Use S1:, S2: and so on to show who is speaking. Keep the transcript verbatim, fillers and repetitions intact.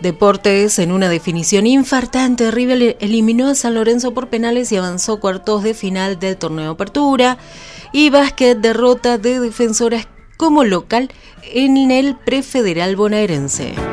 S1: Deportes, en una definición infartante, River eliminó a San Lorenzo por penales y avanzó cuartos de final del torneo Apertura. Y básquet, derrota de Defensores como local en el prefederal bonaerense.